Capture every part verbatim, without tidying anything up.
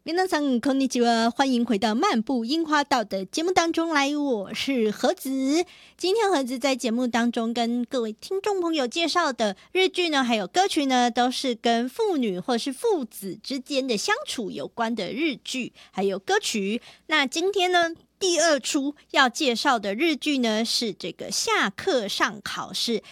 皆さんこんにちは，欢迎回到漫步樱花道的节目当中来，我是盒子。今天盒子在节目当中跟各位听众朋友介绍的日剧呢，还有歌曲呢，都是跟父女或是父子之间的相处有关的日剧还有歌曲。那今天呢，第二出要介绍的日剧呢，是这个下课上考试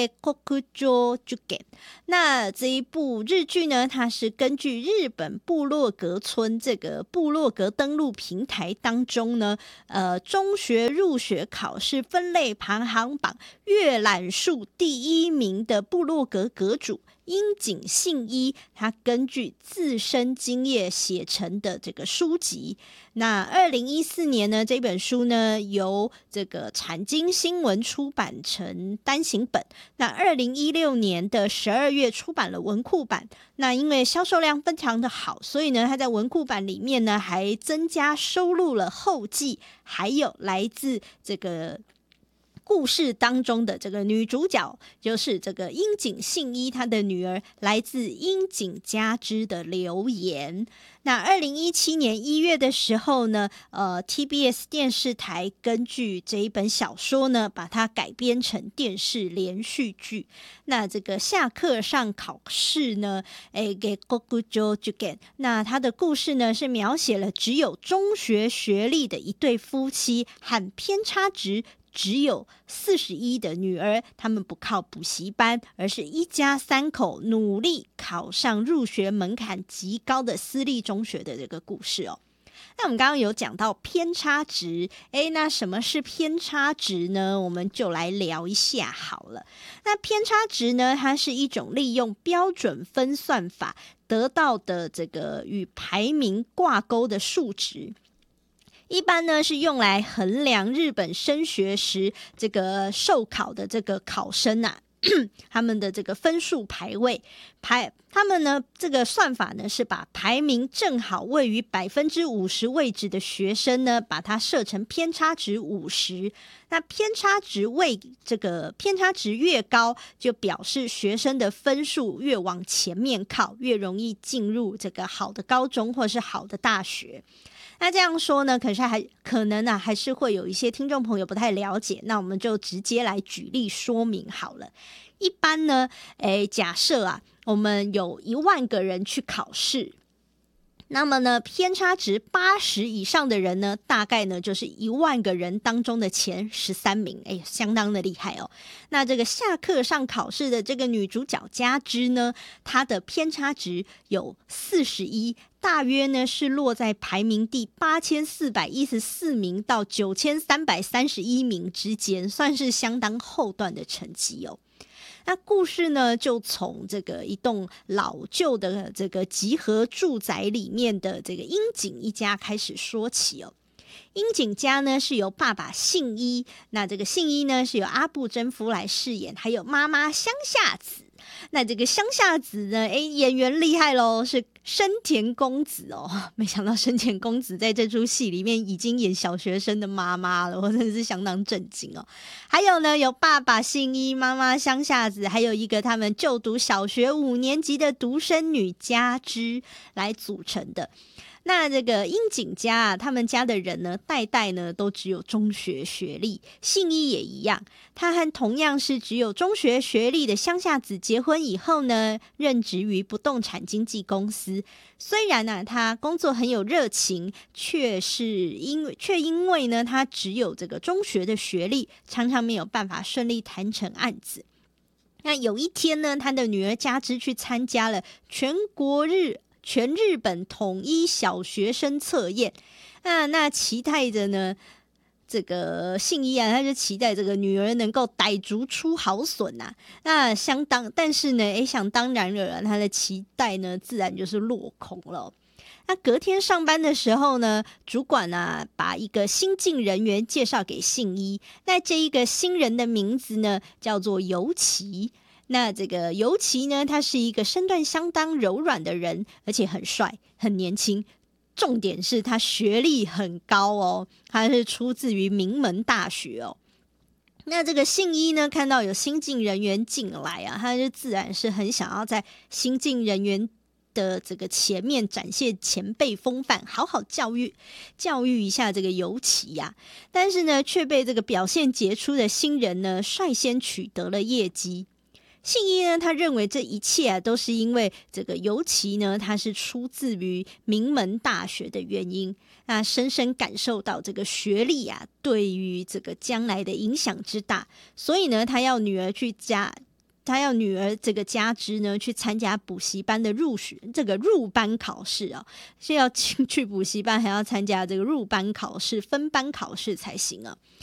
Gekkokujo Juken。 那这一部日剧呢，它是根据日本部落格村这个部落格登录平台当中呢，呃，中学入学考试分类排行榜阅览数第一名的部落格阁主樱井信一，他根据自身经验写成的这个书籍。那二零一四年呢，这本书呢由这个产经新闻出版成单行本。那二零一六年的十二月出版了文库版。那因为销售量非常的好，所以呢，他在文库版里面呢还增加收录了后记，还有来自这个故事当中的这个女主角，就是这个樱井信一她的女儿，来自樱井佳织的留言。那二零一七年一月的时候呢，呃 T B S 电视台根据这一本小说呢，把它改编成电视连续剧。那这个下课上考试呢，诶，给 Gekkokujo Juken。 那它的故事呢，是描写了只有中学学历的一对夫妻和偏差值只有四十一的女儿，他们不靠补习班，而是一家三口努力考上入学门槛极高的私立中学的这个故事哦。那我们刚刚有讲到偏差值，诶，那什么是偏差值呢？我们就来聊一下好了。那偏差值呢，它是一种利用标准分算法得到的这个与排名挂钩的数值。一般呢是用来衡量日本升学时这个受考的这个考生啊，他们的这个分数排位排，他们呢这个算法呢是把排名正好位于百分之五十位置的学生呢，把它设成偏差值五十。那偏差值位这个偏差值越高，就表示学生的分数越往前面靠，越容易进入这个好的高中或是好的大学。那这样说呢，可是还可能啊，还是会有一些听众朋友不太了解。那我们就直接来举例说明好了。一般呢，诶，假设啊，我们有一万个人去考试，那么呢，偏差值八十以上的人呢，大概呢就是一万个人当中的前十三名，哎，相当的厉害哦。那这个下课上考试的这个女主角佳织呢，她的偏差值有四十一。大约呢是落在排名第八千四百一十四名到九千三百三十一名之间，算是相当后段的成绩哦。那故事呢，就从这个一栋老旧的这个集合住宅里面的这个樱井一家开始说起哦。樱井家呢是由爸爸信一，那这个信一呢是由阿部真夫来饰演，还有妈妈乡下子。那这个乡下子呢，诶，演员厉害咯，是深田恭子哦。没想到深田恭子在这出戏里面已经演小学生的妈妈了，我真的是相当震惊哦。还有呢，有爸爸信一，妈妈乡下子，还有一个他们就读小学五年级的独生女佳织来组成的。那这个樱井家啊，他们家的人呢，代代呢都只有中学学历，信一也一样，他和同样是只有中学学历的乡下子结婚以后呢，任职于不动产经纪公司。虽然呢、啊，他工作很有热情，却是因为却因为呢，他只有这个中学的学历，常常没有办法顺利谈成案子。那有一天呢，他的女儿佳织去参加了全国日。全日本统一小学生测验，那那期待着呢，这个信一啊，他就期待这个女儿能够逮竹出好笋呐、啊。那相当，但是呢，诶，想当然了，他的期待呢，自然就是落空了。那隔天上班的时候呢，主管啊把一个新进人员介绍给信一，那这一个新人的名字呢，叫做游崎。那这个游崎呢，他是一个身段相当柔软的人，而且很帅很年轻，重点是他学历很高哦，他是出自于名门大学哦。那这个信一呢，看到有新进人员进来啊，他就自然是很想要在新进人员的这个前面展现前辈风范，好好教育教育一下这个尤其呀、啊。但是呢，却被这个表现杰出的新人呢率先取得了业绩。信一呢，他认为这一切啊都是因为这个尤其呢，他是出自于名门大学的原因，那深深感受到这个学历啊对于这个将来的影响之大，所以呢，他要女儿去加。他要女儿这个加之呢去参加补习班的入学这个入班考试啊，是要去补习班还要参加这个入班考试分班考试才行啊。